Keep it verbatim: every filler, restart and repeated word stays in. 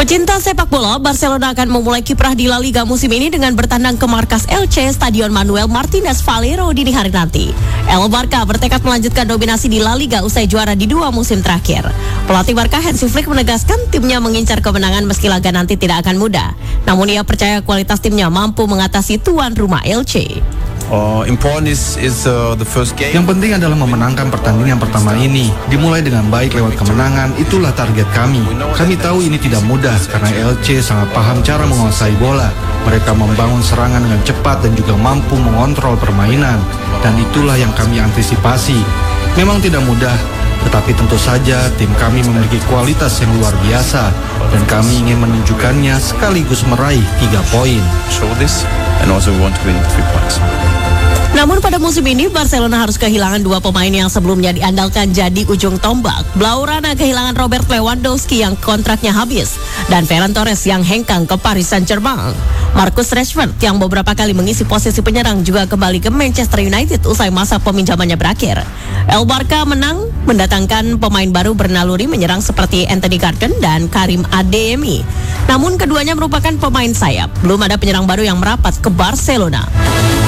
Pecinta sepak bola, Barcelona akan memulai kiprah di La Liga musim ini dengan bertandang ke markas Elche Stadion Manuel Martinez Valero dini hari nanti. El Barca bertekad melanjutkan dominasi di La Liga usai juara di dua musim terakhir. Pelatih Barca Hansi Flick menegaskan timnya mengincar kemenangan meski laga nanti tidak akan mudah. Namun ia percaya kualitas timnya mampu mengatasi tuan rumah Elche. Uh, important is, is uh, the first game. Yang penting adalah memenangkan pertandingan pertama ini. Dimulai dengan baik lewat kemenangan, itulah target kami. Kami tahu ini tidak mudah karena Elche sangat paham cara menguasai bola. Mereka membangun serangan dengan cepat dan juga mampu mengontrol permainan. Dan itulah yang kami antisipasi. Memang tidak mudah, tetapi tentu saja tim kami memiliki kualitas yang luar biasa. Dan kami ingin menunjukkannya sekaligus meraih tiga poin. Show this, and also we want to win three points. Namun pada musim ini Barcelona harus kehilangan dua pemain yang sebelumnya diandalkan jadi ujung tombak. Blaugrana kehilangan Robert Lewandowski yang kontraknya habis dan Ferran Torres yang hengkang ke Paris Saint-Germain. Marcus Rashford yang beberapa kali mengisi posisi penyerang juga kembali ke Manchester United usai masa peminjamannya berakhir. El Barca menang mendatangkan pemain baru bernaluri menyerang seperti Anthony Gordon dan Karim Adeyemi. Namun keduanya merupakan pemain sayap. Belum ada penyerang baru yang merapat ke Barcelona.